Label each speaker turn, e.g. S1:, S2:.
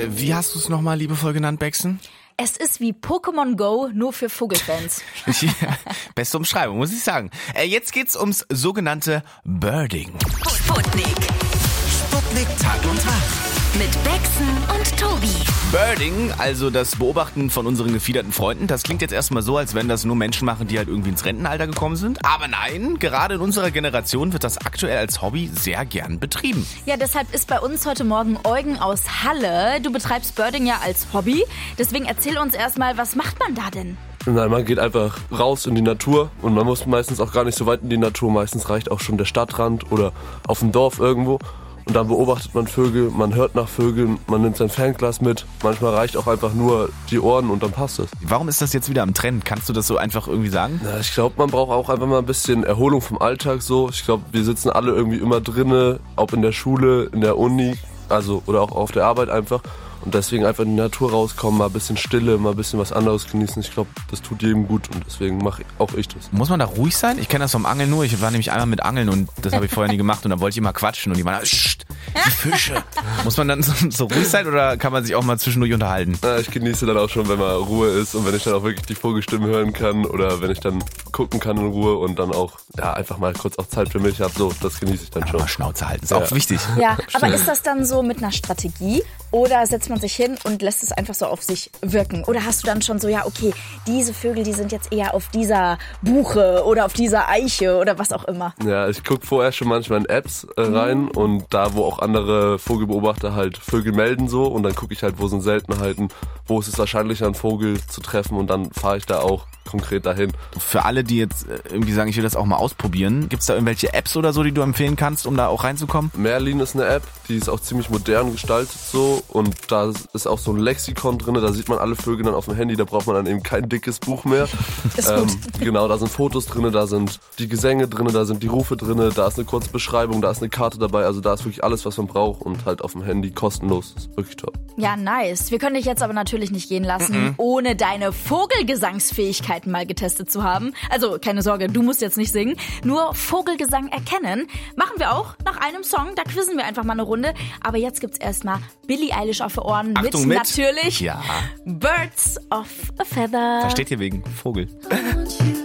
S1: Wie hast du es nochmal liebevoll genannt, Bexen?
S2: Es ist wie Pokémon Go, nur für Vogelfans.
S1: Beste Umschreibung, muss ich sagen. Jetzt geht's ums sogenannte Birding.
S3: Sputnik.
S4: Sputnik Tag und Tag.
S3: Mit Bexen und Tobi.
S1: Birding, also das Beobachten von unseren gefiederten Freunden, das klingt jetzt erstmal so, als wenn das nur Menschen machen, die halt irgendwie ins Rentenalter gekommen sind. Aber nein, gerade in unserer Generation wird das aktuell als Hobby sehr gern betrieben.
S2: Ja, deshalb ist bei uns heute Morgen Eugen aus Halle. Du betreibst Birding ja als Hobby. Deswegen erzähl uns erstmal, was macht man da denn?
S5: Nein, man geht einfach raus in die Natur und man muss meistens auch gar nicht so weit in die Natur. Meistens reicht auch schon der Stadtrand oder auf dem Dorf irgendwo. Und dann beobachtet man Vögel, man hört nach Vögeln, man nimmt sein Fernglas mit. Manchmal reicht auch einfach nur die Ohren und dann passt es.
S1: Warum ist das jetzt wieder am Trend? Kannst du das so einfach irgendwie sagen?
S5: Ja, ich glaube, man braucht auch einfach mal ein bisschen Erholung vom Alltag so. Ich glaube, wir sitzen alle irgendwie immer drinne, ob in der Schule, in der Uni, also oder auch auf der Arbeit einfach. Und deswegen einfach in die Natur rauskommen, mal ein bisschen Stille, mal ein bisschen was anderes genießen. Ich glaube, das tut jedem gut und deswegen mache auch ich das.
S1: Muss man da ruhig sein? Ich kenne das vom Angeln nur. Ich war nämlich einmal mit Angeln und das habe ich vorher nie gemacht und dann wollte ich immer quatschen und die waren die Fische. Muss man dann so ruhig sein oder kann man sich auch mal zwischendurch unterhalten?
S5: Ja, ich genieße dann auch schon, wenn mal Ruhe ist und wenn ich dann auch wirklich die Vogelstimmen hören kann oder wenn ich dann gucken kann in Ruhe und dann auch einfach mal kurz auch Zeit für mich habe. So, das genieße ich dann schon.
S1: Mal Schnauze halten, ist auch wichtig.
S2: Ja, aber ist das dann so mit einer Strategie oder setzt man sich hin und lässt es einfach so auf sich wirken? Oder hast du dann schon so, ja okay, diese Vögel, die sind jetzt eher auf dieser Buche oder auf dieser Eiche oder was auch immer?
S5: Ja, ich gucke vorher schon manchmal in Apps rein und da, wo auch andere Vogelbeobachter halt Vögel melden so und dann gucke ich halt, wo sind Seltenheiten, wo ist es wahrscheinlicher, einen Vogel zu treffen und dann fahre ich da auch konkret dahin.
S1: Für alle, die jetzt irgendwie sagen, ich will das auch mal ausprobieren, gibt's da irgendwelche Apps oder so, die du empfehlen kannst, um da auch reinzukommen?
S5: Merlin ist eine App, die ist auch ziemlich modern gestaltet so und da ist auch so ein Lexikon drin, da sieht man alle Vögel dann auf dem Handy, da braucht man dann eben kein dickes Buch mehr.
S2: Ist gut.
S5: Genau, da sind Fotos drin, da sind die Gesänge drin, da sind die Rufe drin, da ist eine kurze Beschreibung, da ist eine Karte dabei, also da ist wirklich alles, was man braucht und halt auf dem Handy kostenlos, das ist wirklich toll.
S2: Ja, nice. Wir können dich jetzt aber natürlich nicht gehen lassen, ohne deine Vogelgesangsfähigkeiten mal getestet zu haben. Also keine Sorge, du musst jetzt nicht singen, nur Vogelgesang erkennen. Machen wir auch nach einem Song, da quizzen wir einfach mal eine Runde. Aber jetzt gibt's erstmal Billie Eilish auf die Ohren.
S1: Achtung, mit
S2: natürlich
S1: ja.
S2: Birds of a Feather.
S1: Versteht ihr wegen Vogel?